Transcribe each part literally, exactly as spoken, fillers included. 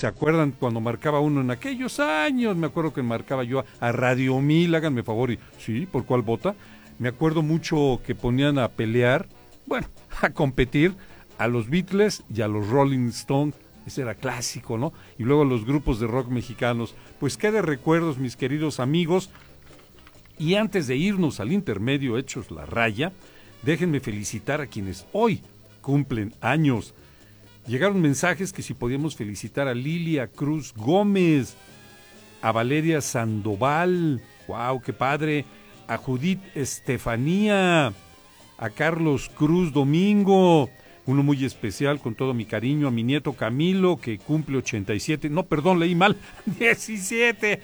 ¿Se acuerdan cuando marcaba uno en aquellos años? Me acuerdo que marcaba yo a, a Radio Mil, háganme favor, y sí, ¿por cuál vota? Me acuerdo mucho que ponían a pelear, bueno, a competir a los Beatles y a los Rolling Stones. Ese era clásico, ¿no? Y luego los grupos de rock mexicanos. Pues qué de recuerdos, mis queridos amigos. Y antes de irnos al intermedio hechos la raya, déjenme felicitar a quienes hoy cumplen años. Llegaron mensajes que si podíamos felicitar a Lilia Cruz Gómez, a Valeria Sandoval, wow, qué padre, a Judith Estefanía, a Carlos Cruz Domingo, uno muy especial con todo mi cariño, a mi nieto Camilo, que cumple ochenta y siete, no, perdón, leí mal, diecisiete,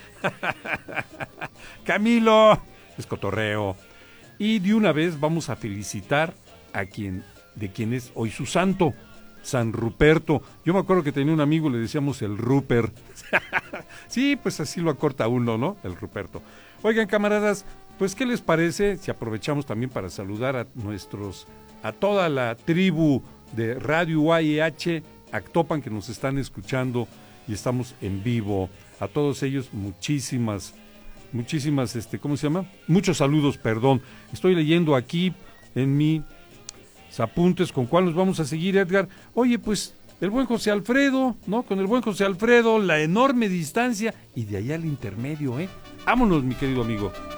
Camilo, es cotorreo. Y de una vez vamos a felicitar a quien, de quien es hoy su santo, San Ruperto. Yo me acuerdo que tenía un amigo, le decíamos el Rupert. Sí, pues así lo acorta uno, ¿no? El Ruperto. Oigan, camaradas, pues ¿qué les parece si aprovechamos también para saludar a nuestros, a toda la tribu de Radio U A H Actopan que nos están escuchando y estamos en vivo? A todos ellos, muchísimas, muchísimas, este, ¿cómo se llama? Muchos saludos, perdón. Estoy leyendo aquí en mi apuntes con cuál nos vamos a seguir, Edgar. Oye, pues el buen José Alfredo, ¿no? Con el buen José Alfredo, la enorme distancia y de allá al intermedio, ¿eh? Vámonos, mi querido amigo.